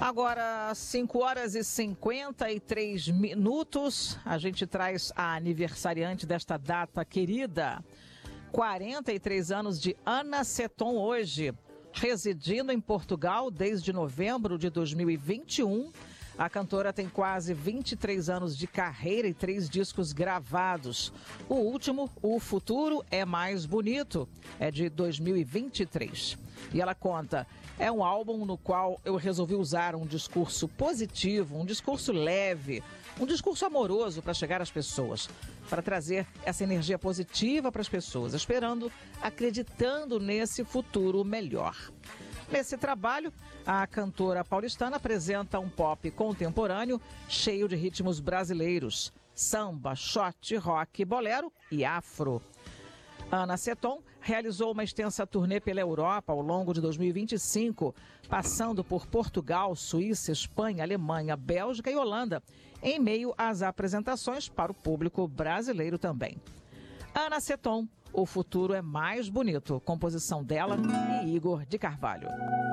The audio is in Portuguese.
Agora, 5h53, a gente traz a aniversariante desta data querida. 43 anos de Ana Seton hoje, residindo em Portugal desde novembro de 2021. A cantora tem quase 23 anos de carreira e 3 discos gravados. O último, O Futuro é Mais Bonito, é de 2023. E ela conta, é um álbum no qual eu resolvi usar um discurso positivo, um discurso leve, um discurso amoroso para chegar às pessoas, para trazer essa energia positiva para as pessoas, esperando, acreditando nesse futuro melhor. Nesse trabalho, a cantora paulistana apresenta um pop contemporâneo cheio de ritmos brasileiros, samba, shot, rock, bolero e afro. Ana Seton realizou uma extensa turnê pela Europa ao longo de 2025, passando por Portugal, Suíça, Espanha, Alemanha, Bélgica e Holanda, em meio às apresentações para o público brasileiro também. Ana Seton, O Futuro é Mais Bonito, composição dela e Igor de Carvalho.